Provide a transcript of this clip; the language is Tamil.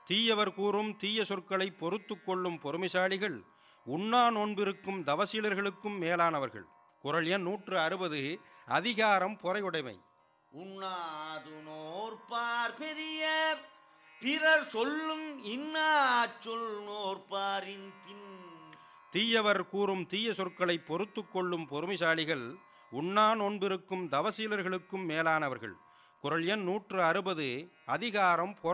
தீயவர் கூறும் தீய சொற்களை பொறுத்து கொள்ளும் பொறுமைசாலிகள் உண்ணா நோன்பிருக்கும் தவசீலர்களுக்கும் மேலானவர்கள். குறள் எண் 160. அதிகாரம் பொறையுடைமை. உண்ணாது நோற்பார் பெரியர் பிறர் சொல்லும் இன்னா சொல் நோற்பாரின் பின். தீயவர் கூறும் தீய சொற்களை பொறுத்து கொள்ளும் பொறுமைசாலிகள் உண்ணா நோன்பிருக்கும் தவசீலர்களுக்கும் மேலானவர்கள். குறள் எண் 160. அதிகாரம்